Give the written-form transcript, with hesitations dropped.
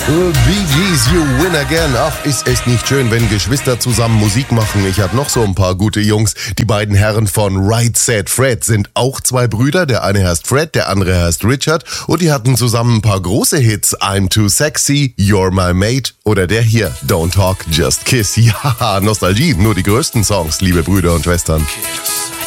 Bee Gees, You Win Again. Ach, ist es nicht schön, wenn Geschwister zusammen Musik machen. Ich hab noch so ein paar gute Jungs. Die beiden Herren von Right Said Fred sind auch zwei Brüder. Der eine heißt Fred, der andere heißt Richard. Und die hatten zusammen ein paar große Hits. I'm Too Sexy, You're My Mate oder der hier, Don't Talk, Just Kiss. Ja, Nostalgie, nur die größten Songs, liebe Brüder und Schwestern.